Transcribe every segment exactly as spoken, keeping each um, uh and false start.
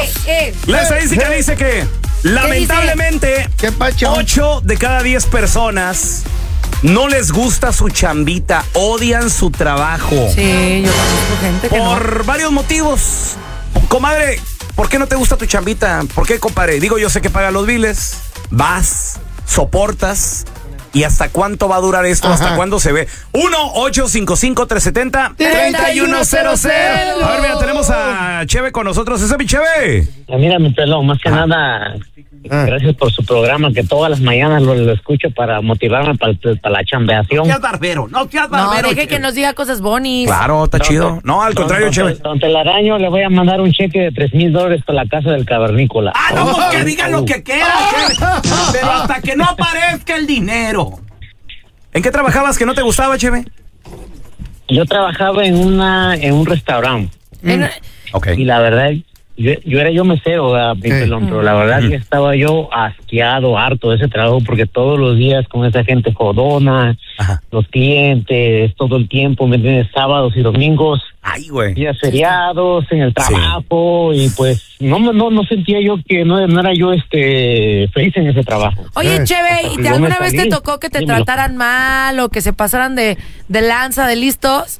eh. La estadística eh. dice que, lamentablemente, ¿Qué pacho? ocho de cada diez personas no les gusta su chambita, odian su trabajo. Sí, yo conozco gente que Por no. varios motivos. Comadre, ¿por qué no te gusta tu chambita? ¿Por qué, compadre? Digo, yo sé que pagas los biles, vas, soportas. ¿Y hasta cuánto va a durar esto? Ajá. ¿Hasta cuándo se ve? uno ocho cinco cinco, tres siete cero, tres uno cero cero. A ver, mira, tenemos a Cheve con nosotros. ¿Ese es mi Cheve? Mira, mi pelón, más que ah. nada, ah. gracias por su programa, que todas las mañanas lo, lo escucho para motivarme para, para la chambeación. No seas barbero, no seas barbero. No, deje que nos diga cosas bonis. Claro, está no, chido. No, al don, contrario, don, Cheve. Don Telaraño, le voy a mandar un cheque de tres mil dólares para la casa del cavernícola. Ah, no, pues que diga lo que quiera, pero hasta que no aparezca el dinero. ¿En qué trabajabas que no te gustaba, Cheve? Yo trabajaba en una en un restaurante. Mm. Okay. Y la verdad, yo, yo era yo mesero, ¿verdad? Sí. Pelón, pero la verdad mm. que estaba yo asqueado, harto de ese trabajo, porque todos los días con esa gente jodona, Ajá. los clientes, todo el tiempo, ¿me entiendes? Sábados y domingos. Ay, güey. Días feriados en el trabajo, sí. y pues no no no sentía yo que no, no era yo este feliz en ese trabajo. Oye, eh. Cheve, ¿y te alguna vez te tocó que te Dímelo. trataran mal o que se pasaran de, de lanza, de listos?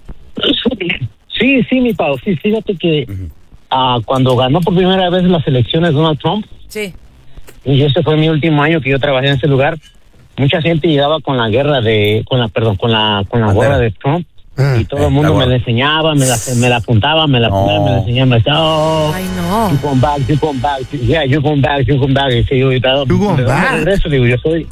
Sí, sí, mi Pau, sí, fíjate que uh, uh, cuando ganó por primera vez las elecciones Donald Trump, sí. y ese fue mi último año que yo trabajé en ese lugar, mucha gente llegaba con la guerra de, con la, perdón, con la, con la gorra de Trump. Y todo eh, el mundo me la enseñaba, me la, me la apuntaba, me la apuntaba, no. me la enseñaba, me decía, oh, ay, no. You come back, you come back, yeah, you come back, you come back. Y sí, yo, y todo, you come back. De regreso, digo, yo soy,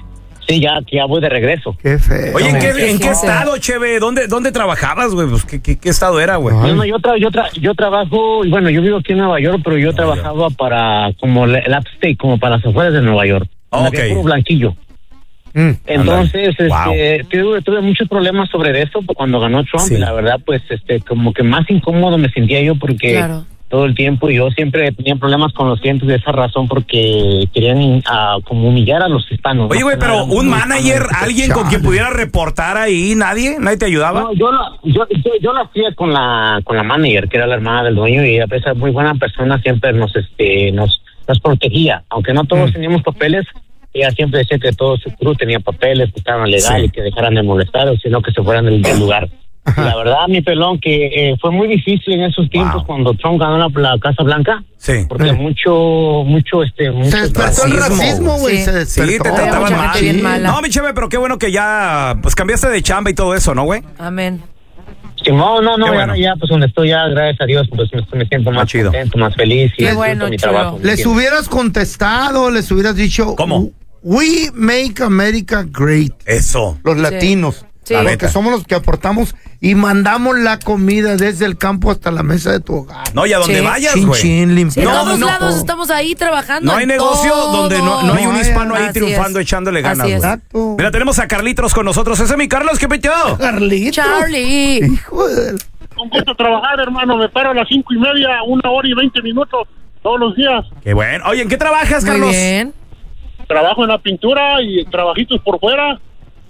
sí, ya, ya voy de regreso. Qué feo. Oye, ¿en qué, qué ¿en qué feo. estado, Cheve? ¿Dónde, dónde trabajabas, güey? Pues, ¿qué, qué, ¿Qué estado era, güey? No, no, yo, tra yo, tra yo trabajo, bueno, yo vivo aquí en Nueva York, pero yo no, trabajaba yo. para, como el upstate, como para las afueras de Nueva York. Oh, ok. Puro Blanquillo. Mm, Entonces, este, wow. tuve, tuve muchos problemas sobre eso cuando ganó Trump, sí. y la verdad, pues, este, como que más incómodo me sentía yo porque claro. todo el tiempo yo siempre tenía problemas con los clientes de esa razón porque querían uh, como humillar a los hispanos. Oye, güey, ¿no? pero un manager, alguien con quien pudiera reportar ahí, nadie, nadie te ayudaba. No, yo, yo, yo, yo lo hacía con la, con la manager, que era la hermana del dueño, y a pesar de muy buena persona siempre nos, este, nos, nos protegía, aunque no todos mm. teníamos papeles. Ella siempre decía que todo su crew tenía papeles, que estaban legales, sí. y que dejaran de molestar, sino que se fueran del, del lugar. Y la verdad, mi pelón, que eh, fue muy difícil en esos tiempos wow. cuando Trump ganó la, la Casa Blanca. Sí. Porque sí. mucho, mucho, este, mucho se despertó el racismo, güey. Sí. Se despertó. Sí, te trataban mal. Bien mala. No, mi Cheve, pero qué bueno que ya, pues cambiaste de chamba y todo eso, ¿no, güey? Amén. Sí, no, no, no, bueno. ya, pues donde estoy ya, gracias a Dios, pues me, me siento más chido. contento, más feliz. Y qué bueno, mi trabajo. Les hubieras contestado, les hubieras dicho. ¿Cómo? We make America great. Eso. Los latinos. Sí. Porque neta. somos los que aportamos y mandamos la comida desde el campo hasta la mesa de tu hogar. No, y a donde sí. vayas, Chin, güey. chin, limpiando. En todos no, lados no. estamos ahí trabajando. No hay en negocio todo. donde no, no hay No un hay, hispano ahí así triunfando, es. echándole ganas, Así güey. es. Exacto. Mira, tenemos a Carlitos con nosotros. Ese es mi Carlos, ¿qué peteado? Carlitos. Charlie. Hijo de... Un gusto trabajar, hermano. Me paro a las cinco y media, una hora y veinte minutos todos los días. Qué bueno. Oye, ¿en qué trabajas, Muy Carlos? bien. Trabajo en la pintura y trabajitos por fuera.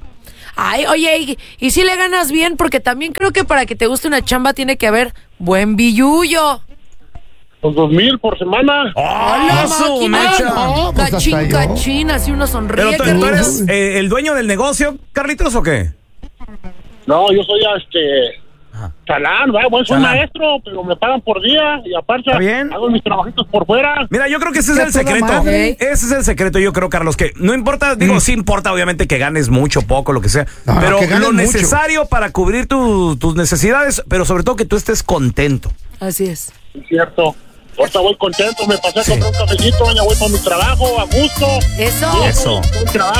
Ay, oye, y, y si le ganas bien, porque también creo que para que te guste una chamba tiene que haber buen billullo. Los dos mil por semana. ¡Oh, su mecha! No, pues Cachín, hasta yo. cachín, así uno sonríe. ¿Pero tú, qué tú rico. eres eh, el dueño del negocio, Carlitos, o qué? No, yo soy este talán, ¿verdad? Bueno, soy Talán. maestro, pero me pagan por día y aparte ¿Está bien? hago mis trabajitos por fuera. Mira, yo creo que ese es ¿Qué el toda secreto. madre? Ese es el secreto, yo creo, Carlos, que no importa, digo, Mm. sí importa obviamente que ganes mucho, poco, lo que sea, No, pero que ganes lo mucho. necesario para cubrir tu- tus necesidades, pero sobre todo que tú estés contento. Así es. Es cierto. Ahorita voy contento, me pasé a comprar un cafecito, ya voy para mi trabajo, a gusto. Eso. Eso. Buen trabajo.